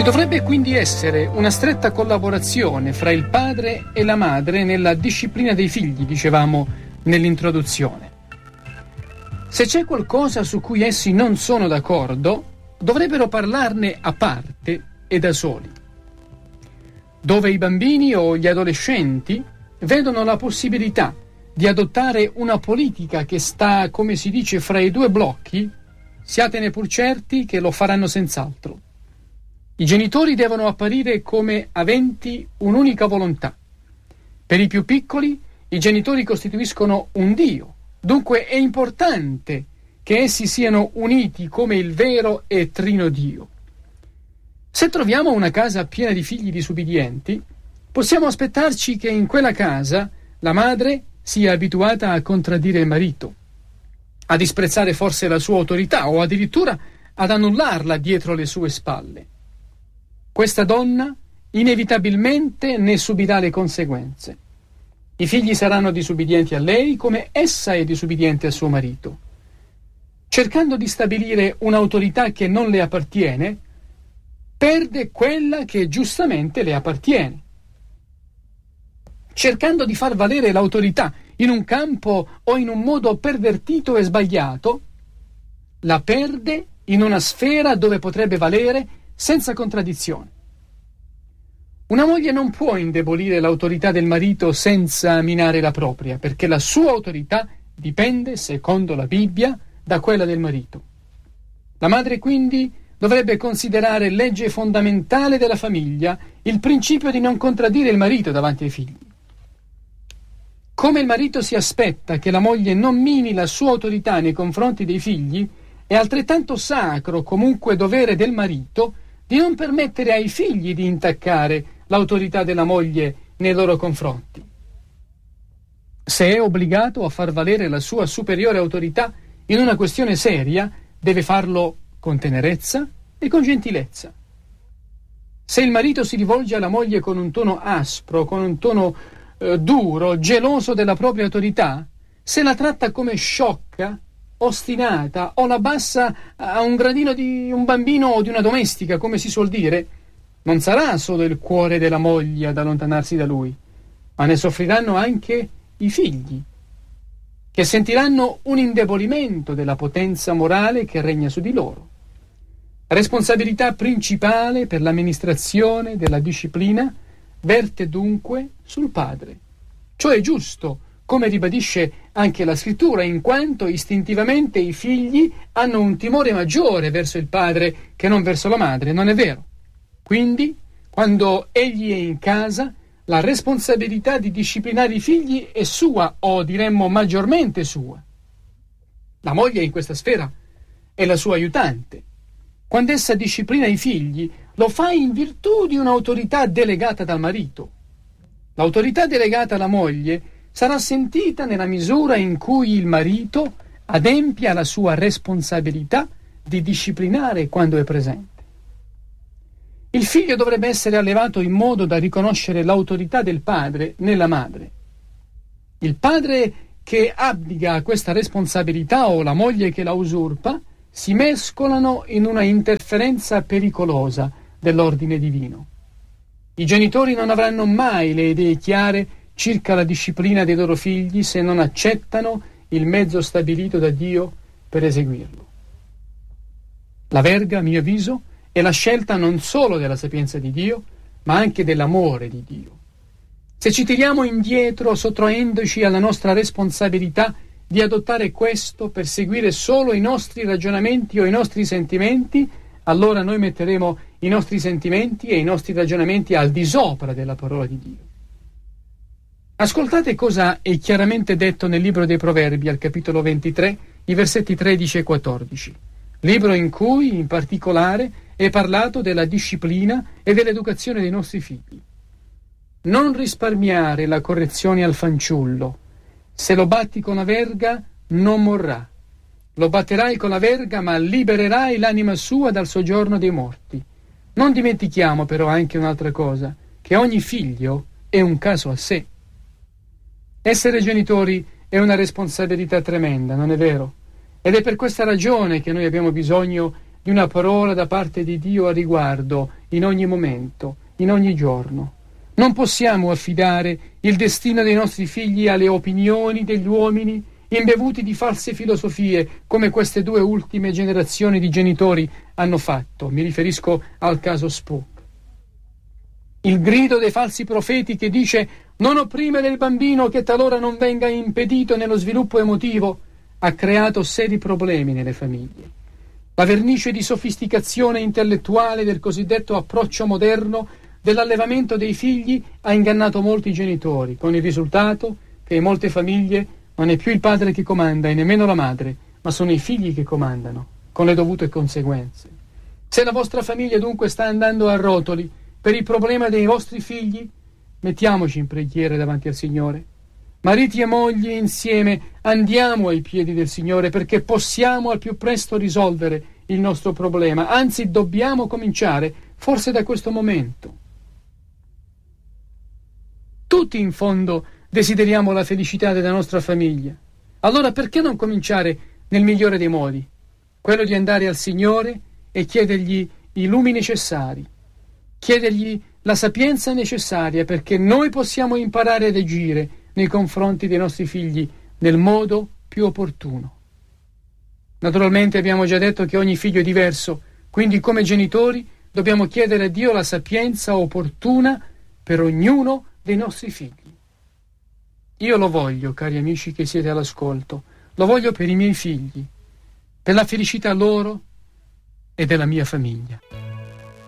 dovrebbe quindi essere una stretta collaborazione fra il padre e la madre nella disciplina dei figli, dicevamo nell'introduzione. Se c'è qualcosa su cui essi non sono d'accordo, dovrebbero parlarne a parte e da soli. Dove i bambini o gli adolescenti vedono la possibilità di adottare una politica che sta, come si dice, fra i due blocchi, siatene pur certi che lo faranno senz'altro. I genitori devono apparire come aventi un'unica volontà. Per i più piccoli, i genitori costituiscono un Dio. Dunque è importante che essi siano uniti come il vero e trino Dio. Se troviamo una casa piena di figli disubbidienti, possiamo aspettarci che in quella casa la madre sia abituata a contraddire il marito, a disprezzare forse la sua autorità o addirittura ad annullarla dietro le sue spalle. Questa donna inevitabilmente ne subirà le conseguenze. I figli saranno disubbidienti a lei come essa è disubbidiente a suo marito. Cercando di stabilire un'autorità che non le appartiene, perde quella che giustamente le appartiene. Cercando di far valere l'autorità in un campo o in un modo pervertito e sbagliato, la perde in una sfera dove potrebbe valere senza contraddizione. Una moglie non può indebolire l'autorità del marito senza minare la propria, perché la sua autorità dipende, secondo la Bibbia, da quella del marito. La madre quindi dovrebbe considerare legge fondamentale della famiglia il principio di non contraddire il marito davanti ai figli. Come il marito si aspetta che la moglie non mini la sua autorità nei confronti dei figli, è altrettanto sacro, comunque dovere del marito, di non permettere ai figli di intaccare l'autorità della moglie nei loro confronti. Se è obbligato a far valere la sua superiore autorità in una questione seria, deve farlo con tenerezza e con gentilezza. Se il marito si rivolge alla moglie con un tono aspro, con un tono duro, geloso della propria autorità, se la tratta come sciocca, ostinata o la abbassa a un gradino di un bambino o di una domestica, come si suol dire, non sarà solo il cuore della moglie ad allontanarsi da lui, ma ne soffriranno anche i figli, che sentiranno un indebolimento della potenza morale che regna su di loro. Responsabilità principale per l'amministrazione della disciplina verte dunque sul padre. Ciò è giusto, come ribadisce anche la scrittura, in quanto istintivamente i figli hanno un timore maggiore verso il padre che non verso la madre, non è vero? Quindi, quando egli è in casa, la responsabilità di disciplinare i figli è sua, o diremmo maggiormente sua. La moglie in questa sfera è la sua aiutante. Quando essa disciplina i figli, lo fa in virtù di un'autorità delegata dal marito. L'autorità delegata alla moglie sarà sentita nella misura in cui il marito adempia la sua responsabilità di disciplinare quando è presente. Il figlio dovrebbe essere allevato in modo da riconoscere l'autorità del padre nella madre. Il padre che abdica a questa responsabilità o la moglie che la usurpa si mescolano in una interferenza pericolosa dell'ordine divino. I genitori non avranno mai le idee chiare circa la disciplina dei loro figli se non accettano il mezzo stabilito da Dio per eseguirlo. La verga, a mio avviso, è la scelta non solo della sapienza di Dio, ma anche dell'amore di Dio. Se ci tiriamo indietro sottraendoci alla nostra responsabilità di adottare questo per seguire solo i nostri ragionamenti o i nostri sentimenti, allora noi metteremo i nostri sentimenti e i nostri ragionamenti al di sopra della parola di Dio. Ascoltate cosa è chiaramente detto nel libro dei Proverbi, al capitolo 23, i versetti 13 e 14, libro in cui, in particolare, è parlato della disciplina e dell'educazione dei nostri figli. Non risparmiare la correzione al fanciullo. Se lo batti con la verga, non morrà. Lo batterai con la verga, ma libererai l'anima sua dal soggiorno dei morti. Non dimentichiamo però anche un'altra cosa, che ogni figlio è un caso a sé. Essere genitori è una responsabilità tremenda, non è vero? Ed è per questa ragione che noi abbiamo bisogno di una parola da parte di Dio a riguardo in ogni momento, in ogni giorno. Non possiamo affidare il destino dei nostri figli alle opinioni degli uomini imbevuti di false filosofie, come queste due ultime generazioni di genitori hanno fatto. Mi riferisco al caso Spook. Il grido dei falsi profeti che dice «non opprimere il bambino che talora non venga impedito nello sviluppo emotivo» ha creato seri problemi nelle famiglie. La vernice di sofisticazione intellettuale del cosiddetto approccio moderno dell'allevamento dei figli ha ingannato molti genitori, con il risultato che in molte famiglie non è più il padre che comanda e nemmeno la madre, ma sono i figli che comandano, con le dovute conseguenze. Se la vostra famiglia dunque sta andando a rotoli per il problema dei vostri figli, mettiamoci in preghiera davanti al Signore. Mariti e mogli insieme andiamo ai piedi del Signore perché possiamo al più presto risolvere il nostro problema, anzi dobbiamo cominciare forse da questo momento. Tutti in fondo desideriamo la felicità della nostra famiglia. Allora perché non cominciare nel migliore dei modi? Quello di andare al Signore e chiedergli i lumi necessari, chiedergli la sapienza necessaria perché noi possiamo imparare ad agire nei confronti dei nostri figli nel modo più opportuno. Naturalmente abbiamo già detto che ogni figlio è diverso, quindi come genitori dobbiamo chiedere a Dio la sapienza opportuna per ognuno dei nostri figli. Io lo voglio, cari amici che siete all'ascolto, lo voglio per i miei figli, per la felicità loro e della mia famiglia.